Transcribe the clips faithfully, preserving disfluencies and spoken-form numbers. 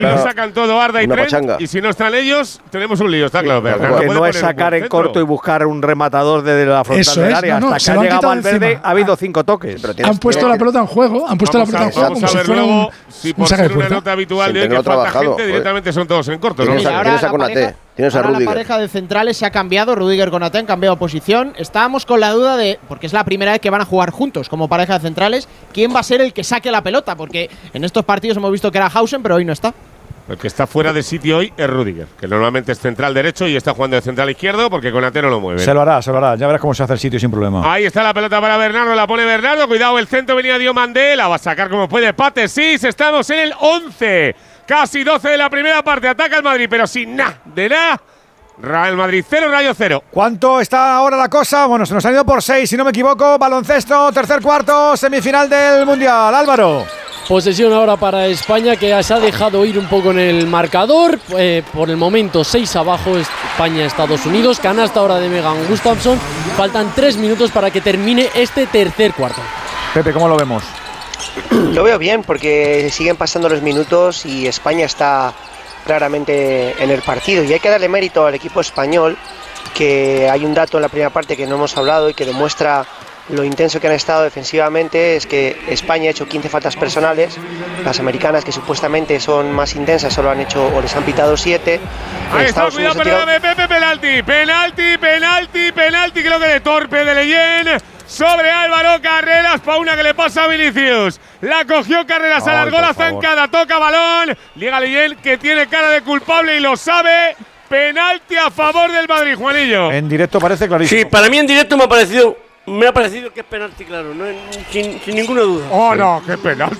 Y lo sacan todo Arda y Una Trent, pachanga. y si no están ellos, tenemos un lío, está claro. Pero Que puede no poner es un sacar buen en corto y centro. buscar un rematador desde la frontal Eso del es, área. no, no, Hasta se que lo ha han llegado quitado Valverde, encima. ha habido cinco toques. Pero tienes- Han puesto tienes la que- pelota en juego, han puesto la Vamos pelota a, en juego vamos como a si ver fuera luego un, si un por saque de ser una puerta. nota habitual Sin de hoy que tenerlo falta trabajado, gente, joder. directamente son todos en corto. ¿no? Tienes a- ahora tienes a la Konaté, pareja- tienes a ahora la Rüdiger. pareja de centrales se ha cambiado. Rüdiger y Konaté han cambiado posición. Estábamos con la duda de, porque es la primera vez que van a jugar juntos como pareja de centrales, quién va a ser el que saque la pelota, porque en estos partidos hemos visto que era Hausen, pero hoy no está. El que está fuera de sitio hoy es Rüdiger, que normalmente es central derecho y está jugando de central izquierdo porque Konaté no lo mueve. Se lo hará, se lo hará. Ya verás cómo se hace el sitio sin problema. Ahí está la pelota para Bernardo, la pone Bernardo. Cuidado, el centro venía Diomandé, la va a sacar como puede Pate. Sí, estamos en el once, casi doce de la primera parte. Ataca el Madrid, pero sin nada, de nada. Real Madrid cero, Rayo cero. ¿Cuánto está ahora la cosa? Bueno, se nos han ido por seis, si no me equivoco. Baloncesto, tercer cuarto, semifinal del Mundial. Álvaro. Posesión ahora para España, que se ha dejado ir un poco en el marcador. Eh, por el momento, seis abajo, España-Estados Unidos. Canasta ahora de Megan Gustafsson. Faltan tres minutos para que termine este tercer cuarto. Pepe, ¿cómo lo vemos? Lo veo bien porque siguen pasando los minutos y España está claramente en el partido. Y hay que darle mérito al equipo español, que hay un dato en la primera parte que no hemos hablado y que demuestra lo intenso que han estado defensivamente. Es que España ha hecho quince faltas personales, las americanas, que supuestamente son más intensas, solo han hecho o les han pitado siete. Ahí está, Estados cuidado, Unidos ha tirado- perdóname, Pepe, penalti, penalti, penalti, penalti, creo que de torpe de Leyen sobre Álvaro Carreras, pa' una que le pasa a Vinicius. La cogió Carreras, Ay, alargó por la favor. zancada, toca balón, llega Leyen, que tiene cara de culpable y lo sabe. Penalti a favor del Madrid, Juanillo. En directo parece clarísimo. Sí, para mí en directo me ha parecido, me ha parecido que es penalti, claro, no, sin, sin ninguna duda. Oh, no, qué penalti.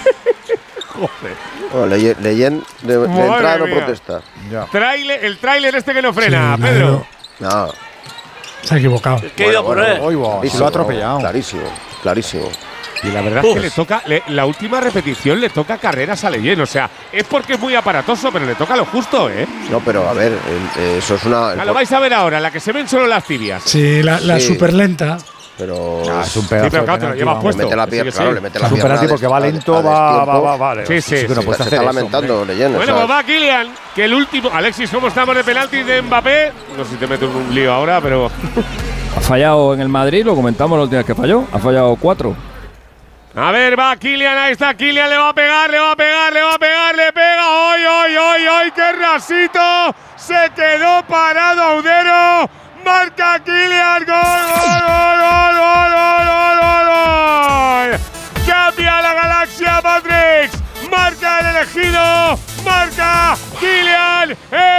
Joder. Oh, Leyen, Leyen de, de Madre entrada no mía. protesta. Ya. Tráiler- el tráiler este que no frena, Sí, Pedro. No. Se ha equivocado. Es que he ido por él. Oy, va, se Clarísimo, lo ha atropellado. Clarísimo, clarísimo. Y la verdad es que le toca, le- la última repetición le toca Carreras a Leyen. O sea, es porque es muy aparatoso, pero le toca lo justo, ¿eh? No, pero a ver, el- eh, eso es una. el Ah, lo por- vais a ver ahora, la que se ven solo las tibias. Sí, la, la Sí. super lenta. Pero. Ah, es un Sí, pedazo pero de claro, te lo penalti, llevas vamos. puesto. Le mete la Sí, pierna, sí. claro, le mete la Es un pierna. penalti a porque va des- a- lento, a va, va, destiempo. va, vale. Sí, sí, que no sí, puedes Se hacer está eso, lamentando, hombre. Leyen. o Bueno, sea, pues va Kylian, que el último. Alexis, ¿cómo estamos de penalti de Mbappé? No sé si te meto en un lío ahora, pero. Ha fallado en el Madrid, lo comentamos la última vez que falló. Ha fallado cuatro. A ver, va Kylian, ahí está Kylian, le va a pegar, le va a pegar, le va a pegar, le pega. ¡Ay, ay, ay, ay! ¡Qué rasito! Se quedó parado Audero. Marca Kylian. ¡Gol, gol, gol, gol, gol, gol, gol, gol, gol! Cambia la galaxia Matrix. Marca el elegido. Marca Kylian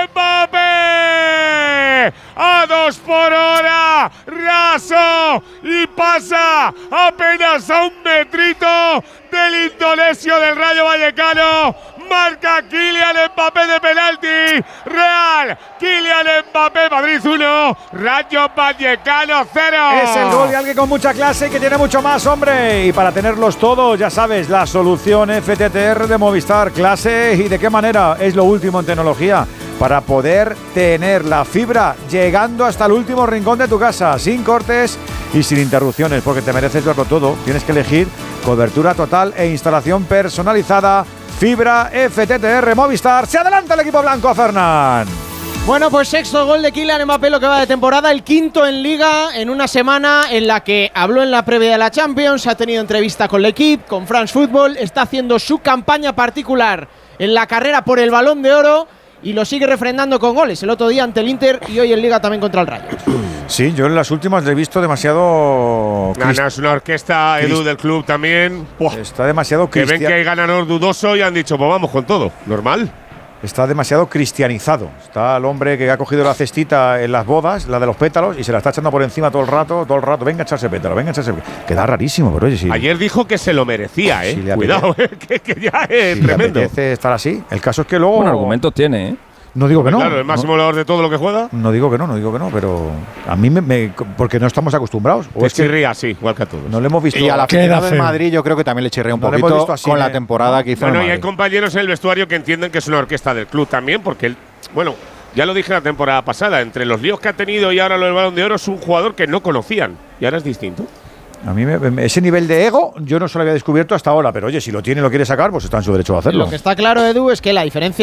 Mbappé. A dos por hora. Raso. Y pasa apenas a un metrito del indonesio del Rayo Vallecano. Marca Kylian Mbappé de penalti. Real. Kylian Mbappé, Madrid uno. Rayo Vallecano cero. Es el gol de alguien con mucha clase y que tiene mucho más, hombre. Y para tenerlos todos, ya sabes, la solución F T T R de Movistar. Clase y de qué manera. Es lo último en tecnología para poder tener la fibra llegando hasta el último rincón de tu casa, sin cortes y sin interrupciones, porque te mereces verlo todo. Tienes que elegir cobertura total e instalación personalizada. Fibra F T T R Movistar. Se adelanta el equipo blanco, Fernán. Bueno, pues sexto gol de Kylian Mbappé lo que va de temporada, el quinto en Liga, en una semana en la que habló en la previa de la Champions, ha tenido entrevista con l'Equipe, con France Football, está haciendo su campaña particular en la carrera por el Balón de Oro y lo sigue refrendando con goles, el otro día ante el Inter y hoy en Liga también contra el Rayo. Sí, yo en las últimas le he visto demasiado… Gana, es una orquesta, Edu, Crist- del club también. Buah. Está demasiado Que ven cristian- que hay ganador dudoso y han dicho, pues vamos con todo. Normal. Está demasiado cristianizado. Está el hombre que ha cogido la cestita en las bodas, la de los pétalos, y se la está echando por encima todo el rato, todo el rato. Venga a echarse pétalo, venga a echarse pétalo. Queda rarísimo, pero oye, sí. Ayer dijo que se lo merecía, ¿eh? Si le Cuidado, eh, que, que ya es si le tremendo. apetece estar así. El caso es que luego… Bueno, argumentos tiene, ¿eh? No digo que no. Claro, el máximo goleador de todo lo que juega. No, no digo que no, no digo que no, pero a mí me… me- porque no estamos acostumbrados. O Te es que chirría, sí, igual que a todos. no le hemos visto… Y a la Queda aficionado del feo. Madrid yo creo que también le chirrea un No le hemos poquito visto así, con la ¿eh? temporada que hizo Bueno, el y hay Madrid. compañeros en el vestuario que entienden que es una orquesta del club también, porque él, bueno, ya lo dije la temporada pasada, entre los líos que ha tenido y ahora lo del Balón de Oro, es un jugador que no conocían y ahora es distinto. A mí me- me- ese nivel de ego yo no se lo había descubierto hasta ahora, pero oye, si lo tiene y lo quiere sacar, pues está en su derecho a hacerlo. Lo que está claro, Edu, es que la diferencia